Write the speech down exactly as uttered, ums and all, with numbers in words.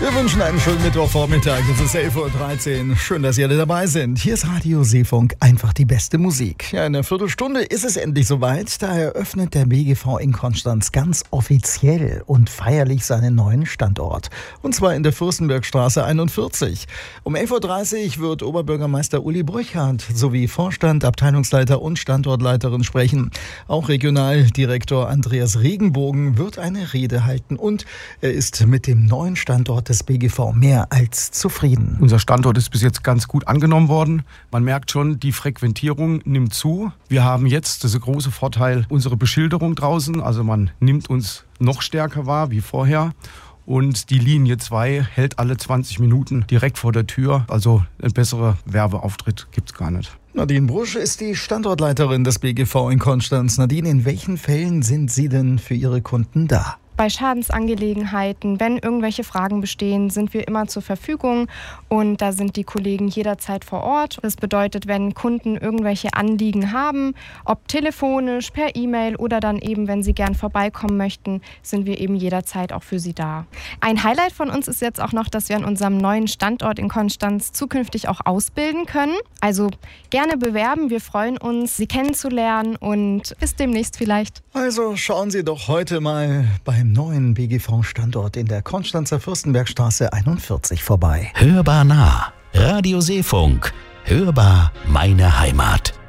Wir wünschen einen schönen Mittwochvormittag. Es ist elf Uhr dreizehn. Schön, dass ihr alle dabei sind. Hier ist Radio Seefunk, einfach die beste Musik. Ja, in einer Viertelstunde ist es endlich soweit. Da eröffnet der B G V in Konstanz ganz offiziell und feierlich seinen neuen Standort. Und zwar in der Fürstenbergstraße einundvierzig. Um elf Uhr dreißig wird Oberbürgermeister Uli Brüchart sowie Vorstand, Abteilungsleiter und Standortleiterin sprechen. Auch Regionaldirektor Andreas Regenbogen wird eine Rede halten. Und er ist mit dem neuen Standort des B G V mehr als zufrieden. Unser Standort ist bis jetzt ganz gut angenommen worden. Man merkt schon, die Frequentierung nimmt zu. Wir haben jetzt, das ist der große Vorteil, unsere Beschilderung draußen. Also man nimmt uns noch stärker wahr wie vorher. Und die Linie zwei hält alle zwanzig Minuten direkt vor der Tür. Also ein besserer Werbeauftritt gibt es gar nicht. Nadine Brusch ist die Standortleiterin des B G V in Konstanz. Nadine, in welchen Fällen sind Sie denn für Ihre Kunden da? Bei Schadensangelegenheiten, wenn irgendwelche Fragen bestehen, sind wir immer zur Verfügung und da sind die Kollegen jederzeit vor Ort. Das bedeutet, wenn Kunden irgendwelche Anliegen haben, ob telefonisch, per E-Mail oder dann eben, wenn sie gern vorbeikommen möchten, sind wir eben jederzeit auch für sie da. Ein Highlight von uns ist jetzt auch noch, dass wir an unserem neuen Standort in Konstanz zukünftig auch ausbilden können. Also gerne bewerben, wir freuen uns, Sie kennenzulernen und bis demnächst vielleicht. Also schauen Sie doch heute mal beim neuen B G V-Standort in der Konstanzer Fürstenbergstraße einundvierzig vorbei. Hörbar nah. Radio Seefunk. Hörbar meine Heimat.